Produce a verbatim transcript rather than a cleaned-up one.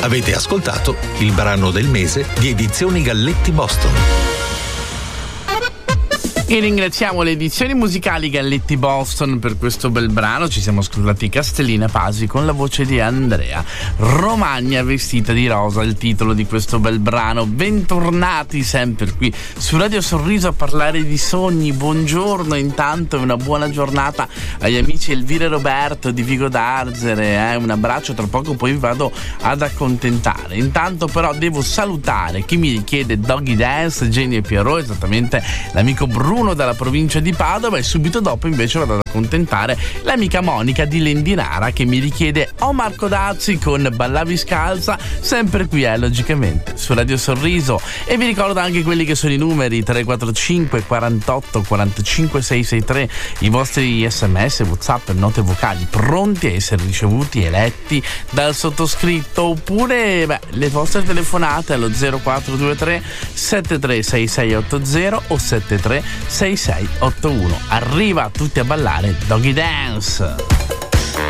Avete ascoltato il brano del mese di Edizioni Galletti Boston. E ringraziamo le edizioni musicali Galletti Boston per questo bel brano. Ci siamo ascoltati Castellina Pasi con la voce di Andrea. Romagna vestita di rosa, il titolo di questo bel brano. Bentornati sempre qui su Radio Sorriso a parlare di sogni. Buongiorno intanto e una buona giornata agli amici Elvira e Roberto di Vigo d'Arzere, eh? Un abbraccio, tra poco poi vi vado ad accontentare. Intanto però devo salutare chi mi richiede Doggy Dance, Jenny e Pierrot, esattamente l'amico Bruno dalla provincia di Padova, e subito dopo invece vado ad accontentare l'amica Monica di Lendinara che mi richiede O Marco Dazzi con Ballavi Scalza, sempre qui eh, logicamente su Radio Sorriso. E vi ricordo anche quelli che sono i numeri tre quattro cinque quarantotto quarantacinque seicentosessantatré, i vostri sms, whatsapp e note vocali pronti a essere ricevuti e letti dal sottoscritto, oppure beh, le vostre telefonate allo zero quattro due tre sette tre sei sei otto zero o sette tre sei sei otto uno. Arriva tutti a ballare Doggy Dance.